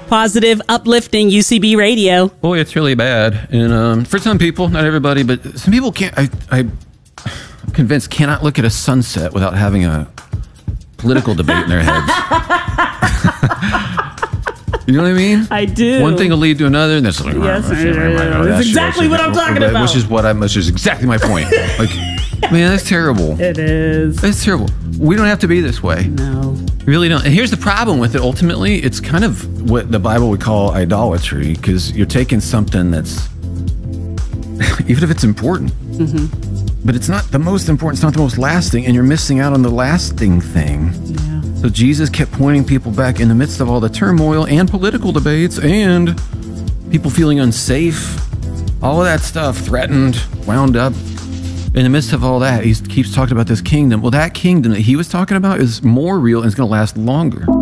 positive, uplifting UCB radio. Boy, it's really bad. And for some people, not everybody, but some people can't, I'm convinced, cannot look at a sunset without having a political debate in their heads. You know what I mean? I do. One thing will lead to another, and that's That's exactly what I'm talking about. Which is exactly my point. Like, man, that's terrible. It is. It's terrible. We don't have to be this way. No. We really don't. And here's the problem with it. Ultimately, it's kind of what the Bible would call idolatry, because you're taking something that's, even if it's important, but it's not the most important, it's not the most lasting, and you're missing out on the lasting thing. Yeah. So Jesus kept pointing people back in the midst of all the turmoil and political debates and people feeling unsafe, all of that stuff, threatened, wound up. In the midst of all that, he keeps talking about this kingdom. Well, that kingdom that he was talking about is more real and it's going to last longer.